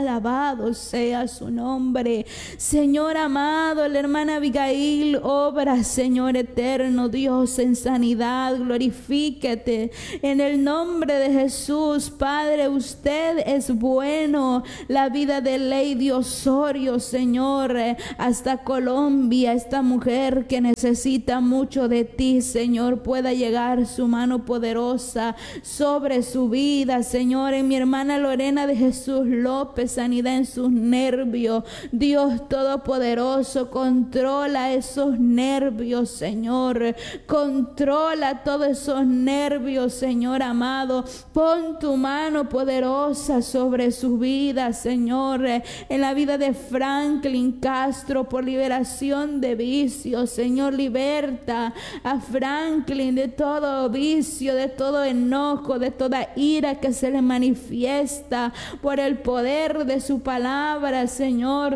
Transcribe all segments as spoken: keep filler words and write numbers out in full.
Alabado sea su nombre. Señor amado, la hermana Abigail obra, Señor eterno, Dios, en sanidad. Glorifíquete en el nombre de Jesús. Padre, usted es bueno. La vida de Lady Osorio, Señor, hasta Colombia, esta mujer que necesita mucho de ti, Señor, pueda llegar su mano poderosa sobre su vida, Señor. En mi hermana Lorena de Jesús López, sanidad en sus nervios. Dios Todopoderoso, controla esos nervios, Señor. Controla todos esos nervios, Señor amado. Pon tu mano poderosa sobre su vida, Señor. En la vida de Franklin Castro, por liberación de vicios, Señor, liberta a Franklin de todo vicio, de todo enojo, de toda ira que se le manifiesta por el poder de su palabra, Señor.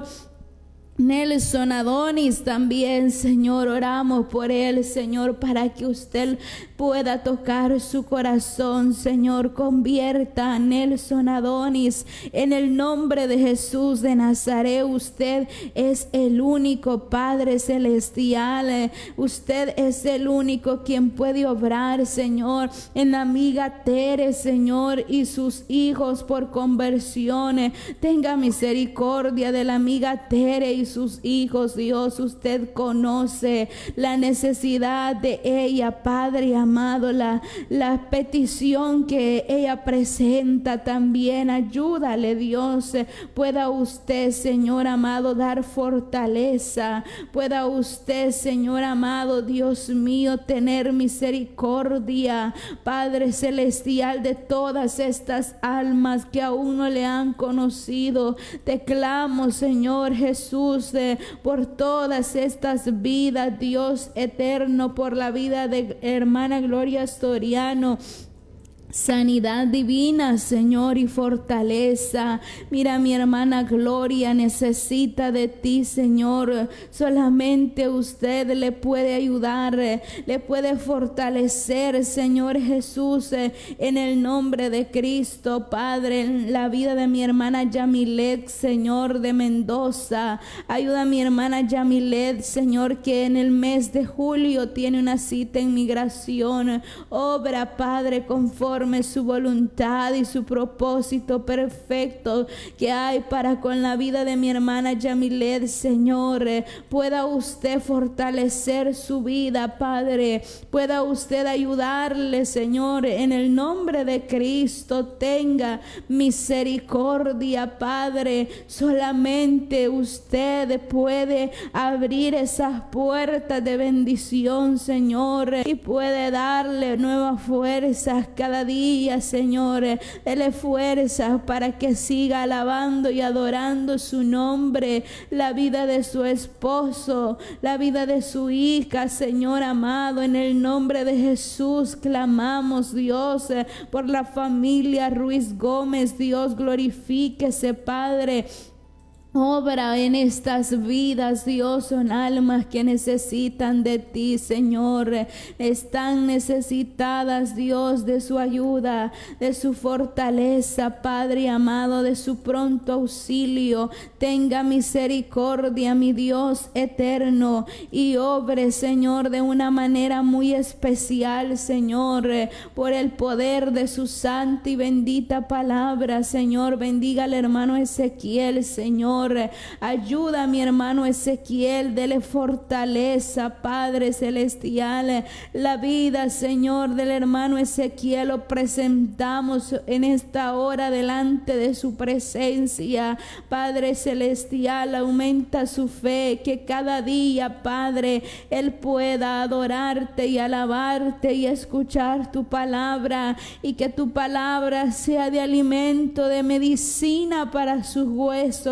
Nelson Adonis también, Señor, oramos por él, Señor, para que usted pueda tocar su corazón, Señor. Convierta a Nelson Adonis en el nombre de Jesús de Nazaret. Usted es el único Padre celestial. Usted es el único quien puede obrar, Señor, en la amiga Tere, Señor, y sus hijos por conversión. Tenga misericordia de la amiga Tere y sus hijos, Dios. Usted conoce la necesidad de ella, Padre amado, la, la petición que ella presenta también. Ayúdale, Dios. Pueda usted, Señor amado, dar fortaleza. Pueda usted, Señor amado, Dios mío, tener misericordia, Padre celestial, de todas estas almas que aún no le han conocido. Te clamo, Señor Jesús, de, por todas estas vidas, Dios eterno, por la vida de hermana Gloria Soriano. Sanidad divina, Señor, y fortaleza. Mira, mi hermana Gloria necesita de ti, Señor. Solamente usted le puede ayudar, le puede fortalecer, Señor Jesús, en el nombre de Cristo, Padre. En la vida de mi hermana Yamilet, Señor, de Mendoza. Ayuda a mi hermana Yamilet, Señor, que en el mes de julio tiene una cita en migración. Obra, Padre, conforme su voluntad y su propósito perfecto que hay para con la vida de mi hermana Yamilet, Señor. Pueda usted fortalecer su vida, Padre. Pueda usted ayudarle, Señor, en el nombre de Cristo. Tenga misericordia, Padre. Solamente usted puede abrir esas puertas de bendición, Señor, y puede darle nuevas fuerzas cada día, Señor. Dele fuerza para que siga alabando y adorando su nombre. La vida de su esposo, la vida de su hija, Señor amado, en el nombre de Jesús clamamos, Dios, por la familia Ruiz Gómez. Dios, glorifíquese, Padre. Obra en estas vidas, Dios. Son almas que necesitan de ti, Señor. Están necesitadas, Dios, de su ayuda, de su fortaleza, Padre amado, de su pronto auxilio. Tenga misericordia, mi Dios eterno, y obre, Señor, de una manera muy especial, Señor, por el poder de su santa y bendita palabra, Señor. Bendiga al hermano Ezequiel, Señor. Ayuda a mi hermano Ezequiel, dele fortaleza, Padre celestial. La vida, Señor, del hermano Ezequiel lo presentamos en esta hora delante de su presencia, Padre celestial. Aumenta su fe, que cada día, Padre, él pueda adorarte y alabarte y escuchar tu palabra, y que tu palabra sea de alimento, de medicina para sus huesos, Señor.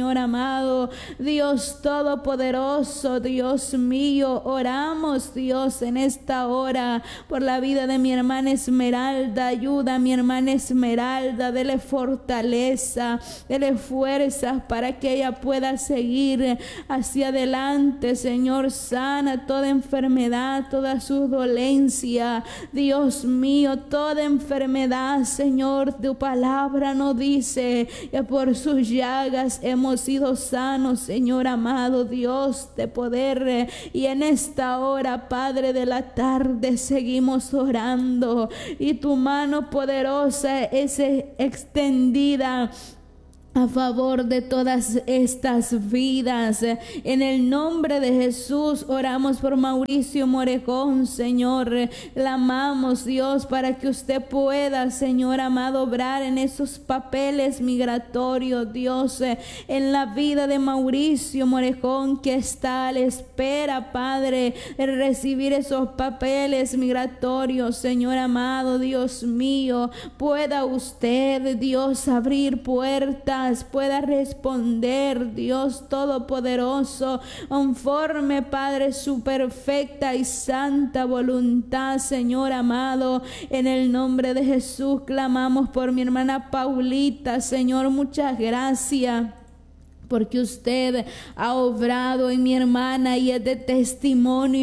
Señor amado, Dios todopoderoso, Dios mío, oramos, Dios, en esta hora por la vida de mi hermana Esmeralda. Ayuda a mi hermana Esmeralda, dele fortaleza, dele fuerzas para que ella pueda seguir hacia adelante, Señor. Sana toda enfermedad, toda su dolencia, Dios mío, toda enfermedad, Señor. Tu palabra nos dice que por sus llagas hemos sido sanos, Señor amado, Dios de poder. Y en esta hora, Padre de la tarde, seguimos orando y tu mano poderosa es extendida a favor de todas estas vidas. En el nombre de Jesús oramos por Mauricio Morejón, Señor. Clamamos, Dios, para que usted pueda, Señor amado, obrar en esos papeles migratorios, Dios, en la vida de Mauricio Morejón, que está a la espera, Padre, de recibir esos papeles migratorios, Señor amado, Dios mío. Pueda usted, Dios, abrir puertas, pueda responder, Dios todopoderoso, conforme, Padre, su perfecta y santa voluntad, Señor amado. En el nombre de Jesús clamamos por mi hermana Paulita, Señor. Muchas gracias porque usted ha obrado en mi hermana y es de testimonio